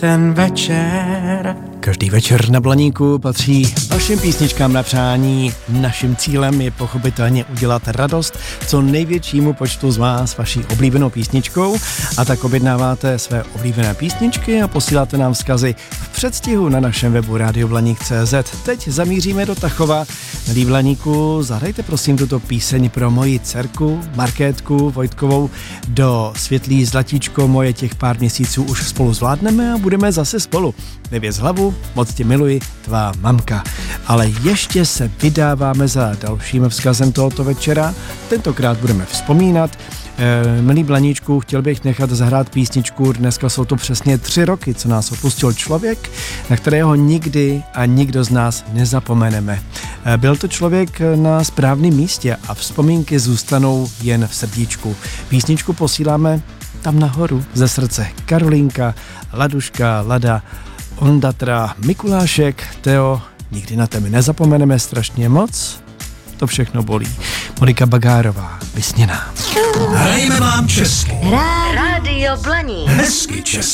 ten večer. Každý večer na Blaníku patří vašim písničkám na přání. Naším cílem je pochopitelně udělat radost co největšímu počtu z vás vaší oblíbenou písničkou, a tak objednáváte své oblíbené písničky a posíláte nám vzkazy v předstihu na našem webu radioblanik.cz. Teď zamíříme do Tachova. Milí Blaníku, zahrajte prosím tuto píseň pro moji dcerku Markétku Vojtkovou. Do Světlý zlatíčko moje, těch pár měsíců už spolu zvládneme a budeme zase spolu. Nevěz hlavu, moc tě miluji, tvá mamka. Ale ještě se vydáváme za dalším vzkazem tohoto večera. Tentokrát budeme vzpomínat. Milý Blaníčku, chtěl bych nechat zahrát písničku. Dneska jsou to přesně 3 roky, co nás opustil člověk, na kterého nikdy a nikdo z nás nezapomeneme. Byl to člověk na správném místě a vzpomínky zůstanou jen v srdíčku. Písničku posíláme tam nahoru ze srdce. Karolinka, Laduška, Lada, Ondatra, Mikulášek, Teo, nikdy na tebe nezapomeneme strašně moc. To všechno bolí. Monika Bagárová, Vysněná. Hrajeme vám česky. Rádio Blaník. Hezky česky.